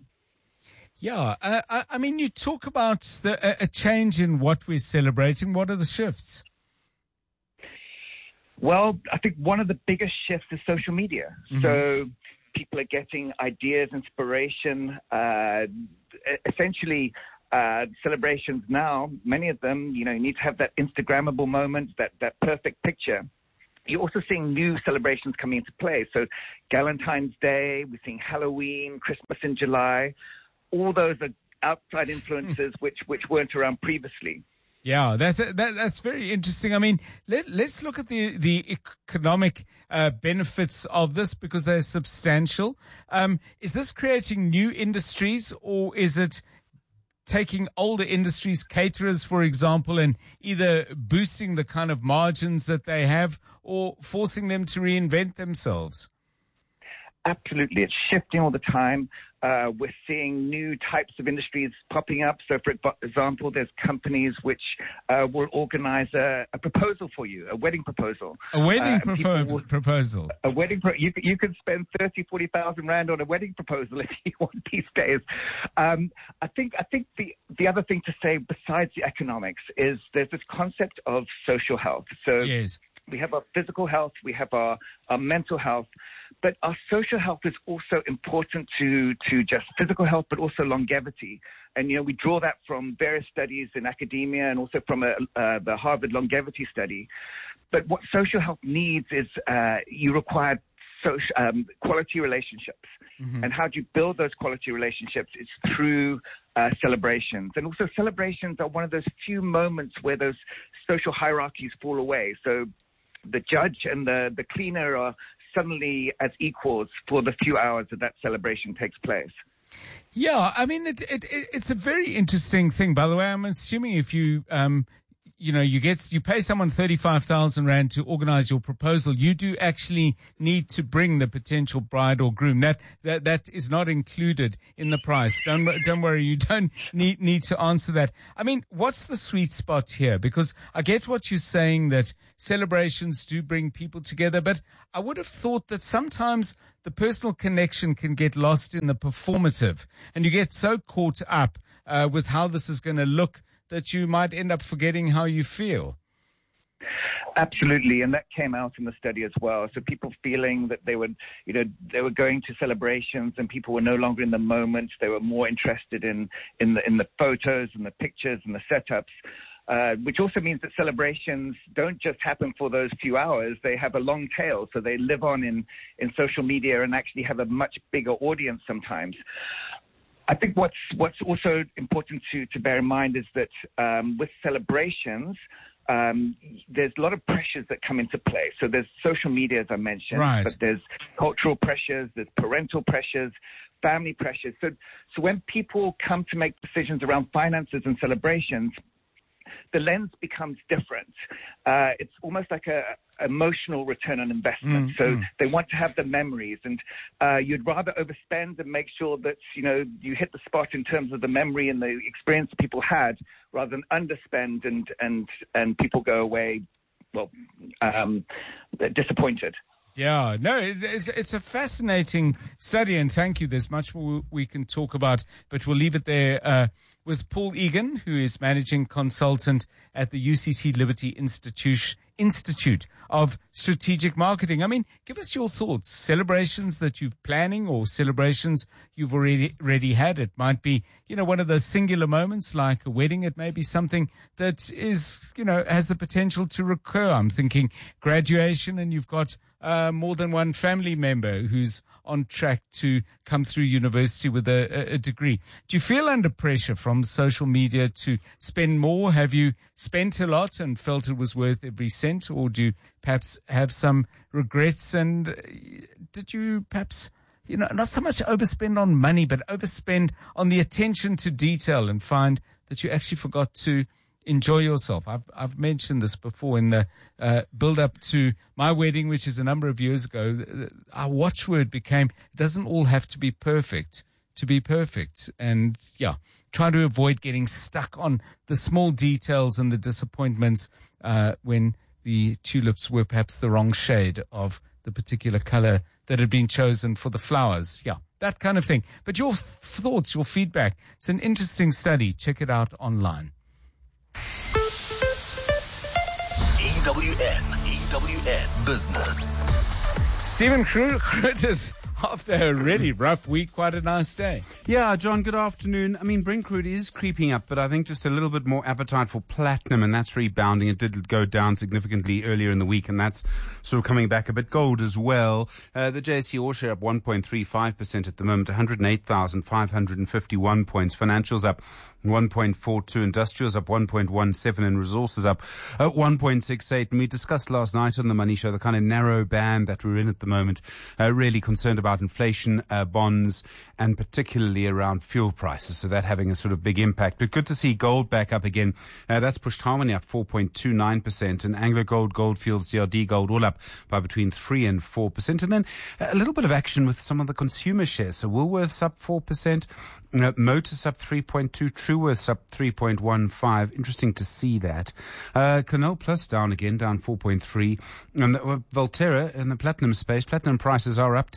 Yeah, uh, I, I mean, you talk about the, a, a change in what we're celebrating. What are the shifts? Well, I think one of the biggest shifts is social media. Mm-hmm. So people are getting ideas, inspiration, uh, essentially uh, celebrations now. Many of them, you know, you need to have that Instagrammable moment, that, that perfect picture. You're also seeing new celebrations coming into play. So Valentine's Day, we're seeing Halloween, Christmas in July. All those are outside influences which, which weren't around previously. Yeah, that's that, that's very interesting. I mean, let, let's look at the, the economic uh, benefits of this because they're substantial. Um, is this creating new industries or is it taking older industries, caterers, for example, and either boosting the kind of margins that they have or forcing them to reinvent themselves? Absolutely. It's shifting all the time. Uh, we're seeing new types of industries popping up. So, for example, there's companies which uh, will organize a, a proposal for you, a wedding proposal. A wedding uh, propo- will, proposal. A wedding. Pro- you, you could spend thirty, forty thousand rand on a wedding proposal if you want these days. Um, I think. I think the the other thing to say besides the economics is there's this concept of social health. So yes. We have our physical health, we have our, our mental health, but our social health is also important to, to just physical health, but also longevity. And, you know, we draw that from various studies in academia and also from a, uh, the Harvard longevity study. but what social health needs is uh, you require social, um, quality relationships. Mm-hmm. And how do you build those quality relationships? It's through uh, celebrations. And also celebrations are one of those few moments where those social hierarchies fall away. So the judge and the, the cleaner are suddenly as equals for the few hours that that celebration takes place. Yeah, I mean, it, it, it it's a very interesting thing. By the way, I'm assuming if you, um, you know, you get, you pay someone thirty-five thousand rand to organize your proposal, you do actually need to bring the potential bride or groom. That, that, that is not included in the price. Don't, don't worry. You don't need, need to answer that. I mean, what's the sweet spot here? Because I get what you're saying, that celebrations do bring people together, but I would have thought that sometimes the personal connection can get lost in the performative, and you get so caught up uh, with how this is going to look that you might end up forgetting how you feel. Absolutely, and that came out in the study as well. So people feeling that they were, you know, they were going to celebrations and people were no longer in the moment. They were more interested in in the in the photos and the pictures and the setups. Uh, which also means that celebrations don't just happen for those few hours. They have a long tail, so they live on in, in social media and actually have a much bigger audience sometimes. I think what's what's also important to, to bear in mind is that um, with celebrations, um, there's a lot of pressures that come into play. So there's social media, as I mentioned, right. but there's cultural pressures, there's parental pressures, family pressures. So, so when people come to make decisions around finances and celebrations, the lens becomes different. Uh, it's almost like a emotional return on investment. Mm, so mm. they want to have the memories, and uh, you'd rather overspend and make sure that, you know, you hit the spot in terms of the memory and the experience that people had, rather than underspend and and and people go away, well, um, disappointed. Yeah, no, it, it's, it's a fascinating study, and thank you. There's much more we can talk about, but we'll leave it there uh, with Paul Egan, who is managing consultant at the U C C Liberty Institute, Institute of Strategic Marketing. I mean, give us your thoughts. Celebrations that you're planning or celebrations you've already, already had. It might be, you know, one of those singular moments like a wedding. It may be something that is, you know, has the potential to recur. I'm thinking graduation, and you've got uh, more than one family member who's on track to come through university with a, a degree. Do you feel under pressure from social media to spend more? Have you spent a lot and felt it was worth every cent, or do you perhaps have some regrets? And did you perhaps, you know, not so much overspend on money, but overspend on the attention to detail and find that you actually forgot to enjoy yourself? I've I've mentioned this before in the uh, build up to my wedding, which is a number of years ago. Our watchword became, it doesn't all have to be perfect to be perfect. And yeah, try to avoid getting stuck on the small details and the disappointments uh, when the tulips were perhaps the wrong shade of the particular color that had been chosen for the flowers. Yeah, that kind of thing. But your th- thoughts, your feedback, it's an interesting study. Check it out online. E W N, E W N Business. Stephen Groote, after a really rough week, quite a nice day. Yeah, John, good afternoon. I mean, Brent crude is creeping up, but I think just a little bit more appetite for platinum, and that's rebounding. It did go down significantly earlier in the week, and that's sort of coming back a bit. Gold as well. Uh, the J S E All share up one point three five percent at the moment, one hundred eight thousand five hundred fifty-one points. Financials up one point four two, industrials up one point one seven, and resources up uh, one point six eight. And we discussed last night on the Money Show the kind of narrow band that we're in at the moment, uh, really concerned about inflation, uh, bonds, and particularly around fuel prices. So that having a sort of big impact. But good to see gold back up again. Uh, that's pushed Harmony up four point two nine percent, and Anglo Gold, Goldfields, C R D Gold all up by between three and four percent. And then a little bit of action with some of the consumer shares. So Woolworths up four percent, uh, Motus up three point two, Truworths up three point one five. Interesting to see that. Uh, Canal Plus down again, down four point three. And the, uh, Volterra in the platinum space, platinum prices are up today.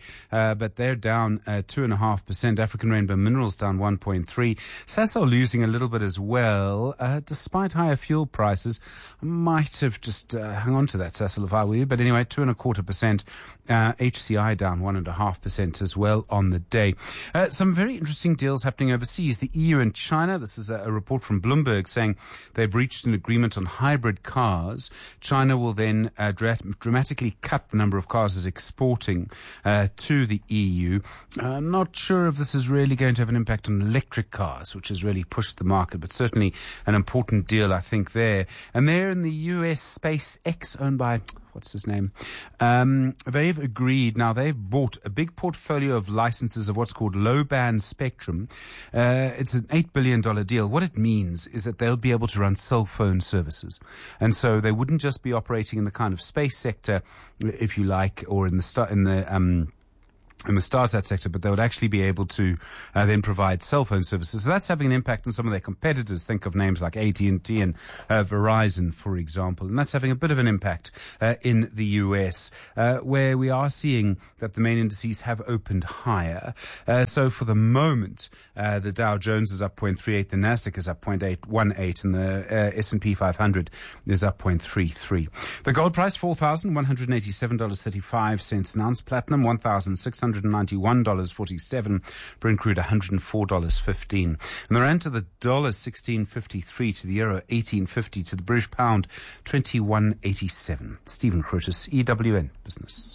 uh, but they're down uh, two point five percent. African Rainbow Minerals down one point three. Sasol losing a little bit as well, uh, despite higher fuel prices. I might have just uh, hung on to that, Sasol, if I were you. But anyway, two and a quarter percent. Uh, H C I down one and a half percent as well on the day. Uh, some very interesting deals happening overseas. The E U and China. This is a, a report from Bloomberg saying they've reached an agreement on hybrid cars. China will then uh, dra- dramatically cut the number of cars it's exporting uh, to the E U. Uh, not sure if this is really going to have an impact on electric cars, which has really pushed the market, but certainly an important deal, I think, there. And there in the U S, SpaceX, owned by... what's his name? Um, they've agreed. Now, they've bought a big portfolio of licenses of what's called low-band spectrum. Uh, it's an eight billion dollars deal. What it means is that they'll be able to run cell phone services. And so they wouldn't just be operating in the kind of space sector, if you like, or in the star, in the, um, in the Starsat sector, but they would actually be able to uh, then provide cell phone services. So that's having an impact on some of their competitors. Think of names like A T and T and uh, Verizon, for example. And that's having a bit of an impact uh, in the U S, uh, where we are seeing that the main indices have opened higher. Uh, so for the moment, uh, the Dow Jones is up zero point three eight, the Nasdaq is up zero point eight one eight, and the uh, S and P five hundred is up zero point three three. The gold price, four thousand one hundred eighty-seven dollars and thirty-five cents an ounce. Platinum, one thousand six hundred ninety-one dollars and forty-seven cents. Brent crude, one hundred four dollars and fifteen cents. And the rand to the dollar, sixteen fifty-three, to the euro, eighteen fifty, to the British pound, twenty-one eighty-seven. Stephen Curtis, E W N Business.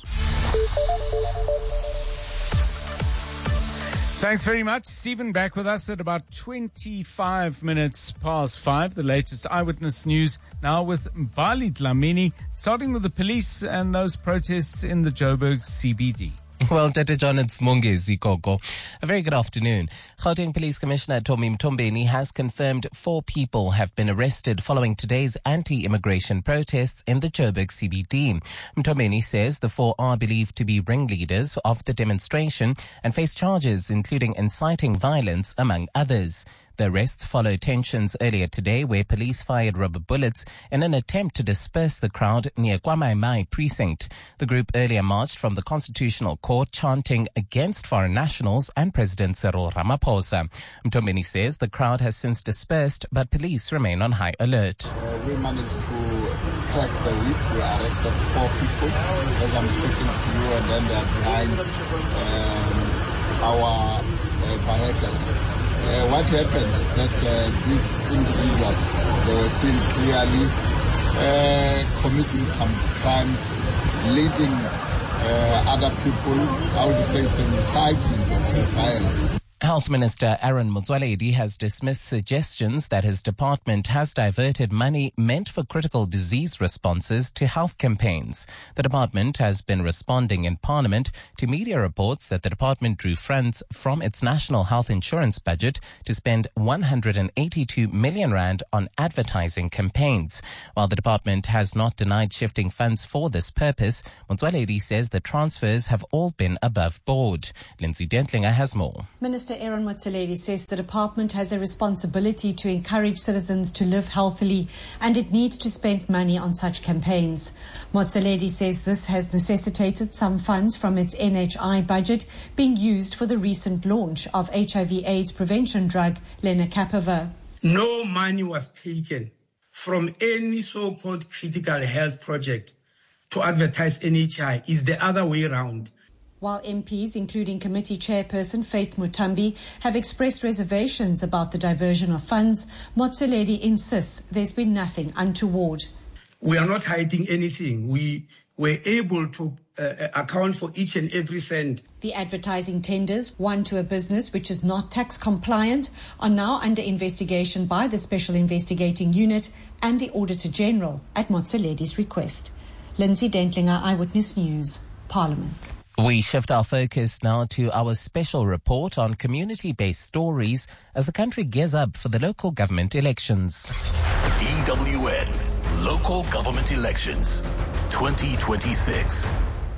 Thanks very much, Stephen. Back with us at about twenty-five minutes past five. The latest eyewitness news now with Bali Dlamini, starting with the police and those protests in the Joburg C B D. Well, Tete John, it's Mongezi Koko. A very good afternoon. Gauteng Police Commissioner Tommy Mtombeni has confirmed four people have been arrested following today's anti-immigration protests in the Joburg C B D. Mtombeni says the four are believed to be ringleaders of the demonstration and face charges including inciting violence, among others. The arrests follow tensions earlier today where police fired rubber bullets in an attempt to disperse the crowd near KwaMai precinct. The group earlier marched from the Constitutional Court chanting against foreign nationals and President Cyril Ramaphosa. Mtombeni says the crowd has since dispersed, but police remain on high alert. Uh, we managed to crack the whip. We arrested four people as I'm speaking to you, and then they're behind um, our uh, vehicles. Uh, what happened is that uh, these individuals, they were seen clearly uh, committing some crimes, leading uh, other people, I would say, some incitement of violence. Health Minister Aaron Motsoaledi has dismissed suggestions that his department has diverted money meant for critical disease responses to health campaigns. The department has been responding in Parliament to media reports that the department drew funds from its national health insurance budget to spend one hundred eighty-two million rand on advertising campaigns. While the department has not denied shifting funds for this purpose, Motsoaledi says the transfers have all been above board. Lindsay Dentlinger has more. Minister Aaron Motsoaledi says the department has a responsibility to encourage citizens to live healthily and it needs to spend money on such campaigns. Motsoaledi says this has necessitated some funds from its N H I budget being used for the recent launch of H I V AIDS prevention drug lenacapavir. No money was taken from any so-called critical health project to advertise N H I. It's the other way around. While M Ps, including committee chairperson Faith Mutambi, have expressed reservations about the diversion of funds, Motsoaledi insists there's been nothing untoward. We are not hiding anything. We were able to uh, account for each and every cent. The advertising tenders, won to a business which is not tax compliant, are now under investigation by the Special Investigating Unit and the Auditor General at Motsoaledi's request. Lindsay Dentlinger, Eyewitness News, Parliament. We shift our focus now to our special report on community-based stories as the country gears up for the local government elections. E W N Local Government Elections twenty twenty-six.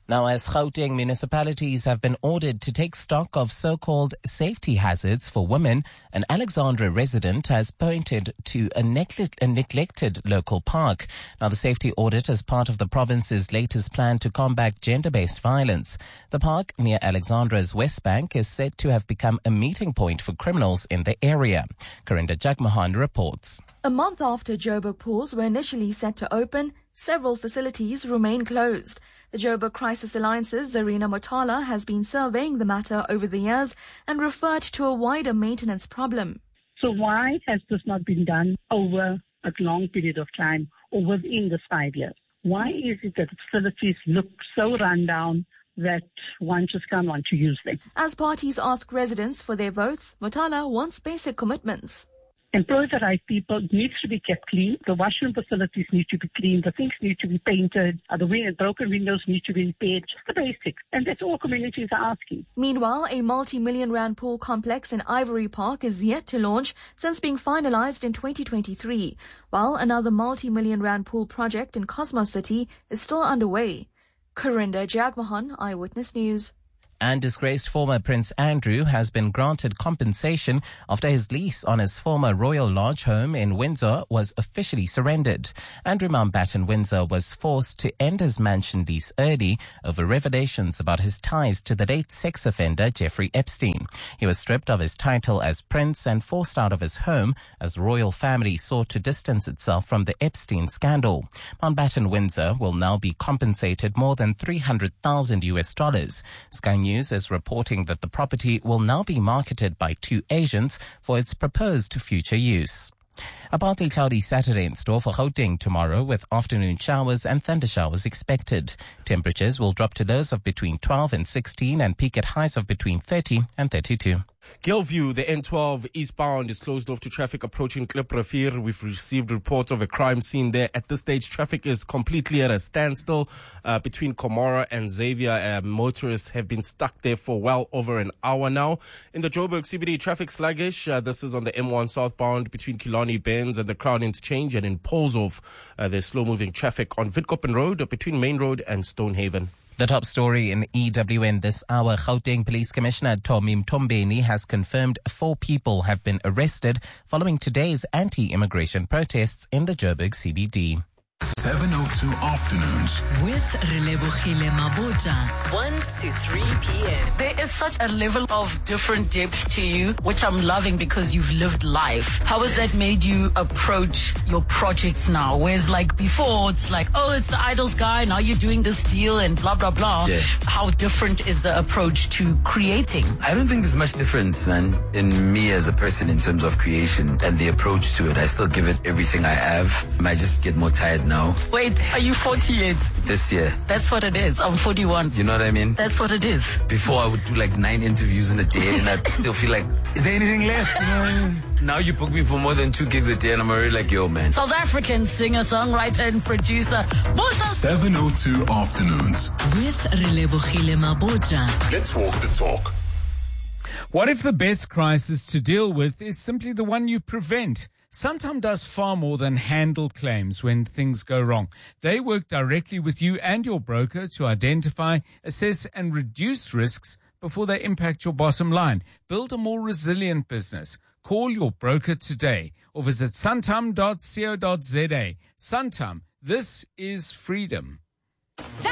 Now, as Gauteng municipalities have been ordered to take stock of so-called safety hazards for women, an Alexandra resident has pointed to a, neglect- a neglected local park. Now, the safety audit is part of the province's latest plan to combat gender-based violence. The park near Alexandra's West Bank is said to have become a meeting point for criminals in the area. Karinda Jagmohan reports. A month after Joburg pools were initially set to open, several facilities remain closed. The Joburg Crisis Alliance's Zarina Motala has been surveying the matter over the years and referred to a wider maintenance problem. So why has this not been done over a long period of time or within the five years? Why is it that the facilities look so run down that one just can't want to use them? As parties ask residents for their votes, Motala wants basic commitments. Employ the right people, it needs to be kept clean. The washroom facilities need to be clean. The things need to be painted. The win- broken windows need to be repaired. Just the basics. And that's all communities are asking. Meanwhile, a multi-million rand pool complex in Ivory Park is yet to launch since being finalized in twenty twenty-three, while another multi-million rand pool project in Cosmos City is still underway. Karinda Jagmohan, Eyewitness News. And disgraced former Prince Andrew has been granted compensation after his lease on his former Royal Lodge home in Windsor was officially surrendered. Andrew Mountbatten Windsor was forced to end his mansion lease early over revelations about his ties to the late sex offender Jeffrey Epstein. He was stripped of his title as prince and forced out of his home as the royal family sought to distance itself from the Epstein scandal. Mountbatten Windsor will now be compensated more than three hundred thousand U S dollars. Sky News is reporting that the property will now be marketed by two agents for its proposed future use. A partly cloudy Saturday in store for Gauteng tomorrow, with afternoon showers and thundershowers expected. Temperatures will drop to lows of between twelve and sixteen and peak at highs of between thirty and thirty-two. Gilview, the N twelve eastbound, is closed off to traffic approaching Klipprivier. We've received reports of a crime scene there. At this stage, traffic is completely at a standstill uh, between Komora and Xavier. Uh, motorists have been stuck there for well over an hour now. In the Joburg C B D, traffic sluggish. Uh, this is on the M one southbound between Killarney Benz and the Crown Interchange, and in Polshof, uh, there's slow-moving traffic on Witkoppen Road uh, between Main Road and Stonehaven. The top story in E W N this hour, Gauteng Police Commissioner Tommy Mtombeni has confirmed four people have been arrested following today's anti-immigration protests in the Joburg C B D. seven oh two Afternoons with Relebohile Maboja, one to three p.m. There is such a level of different depth to you, which I'm loving because you've lived life. How has that made you approach your projects now? Whereas like before, it's like, oh, it's the Idols guy, now you're doing this deal and blah, blah, blah. Yeah. How different is the approach to creating? I don't think there's much difference, man, in me as a person in terms of creation and the approach to it. I still give it everything I have. I just get more tired now. Wait, are you forty-eight? This year. That's what it is. I'm forty-one. You know what I mean? That's what it is. Before I would do like nine interviews in a day and I'd still feel like, is there anything left? You know what I mean? Now you book me for more than two gigs a day and I'm already like, yo, man. South African singer, songwriter and producer, Musa. seven oh two Afternoons with Relebohile Maboja. Let's walk the talk. What if the best crisis to deal with is simply the one you prevent? Santam does far more than handle claims when things go wrong. They work directly with you and your broker to identify, assess, and reduce risks before they impact your bottom line. Build a more resilient business. Call your broker today or visit santam dot co dot za. Santam, this is freedom.